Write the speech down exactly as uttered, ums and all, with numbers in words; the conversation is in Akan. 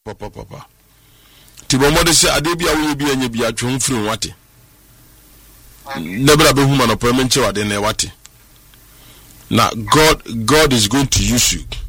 papa papa tibo mo de se ade bia wo bi anya bia twon firi wate nebra be huma no problem che wade na wate na god god is going to use you